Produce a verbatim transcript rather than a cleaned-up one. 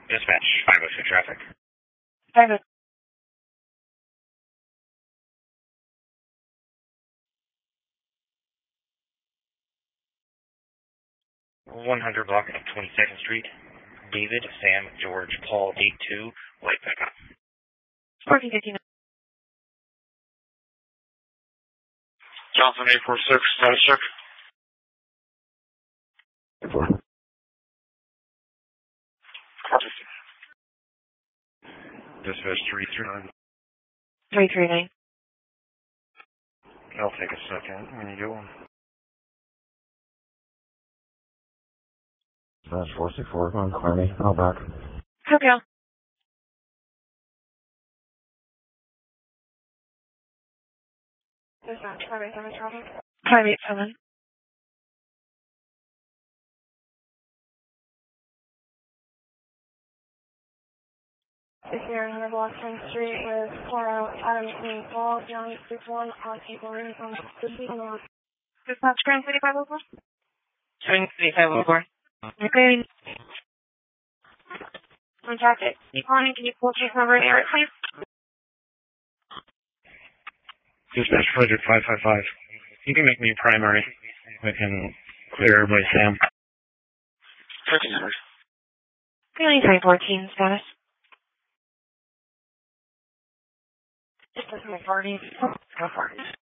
Dispatch, five oh six traffic. five oh six. one hundred block of twenty-second Street. David, Sam, George, Paul, eight two, white pickup. fourteen fifteen. Johnson, eight four six, status check. Four. Dispatch, three three nine. three three nine. I'll take a second when you get one. That's four six four, on Army, I'll back. Okay. Dispatch, five eight seven traffic. five eight seven. This here, one hundred block tenth Street with four out Adam and Paul, Young, six one, on April Room, on the City, and Dispatch, Grand City five oh four. Grand City five oh four. Okay. On traffic. Connie, can you pull case number and air it, please? Dispatch, Project five five five. You can make me primary. I can clear everybody, Sam. Turkey numbers. ninety-three fourteen status. Just doesn't make party. Go for it.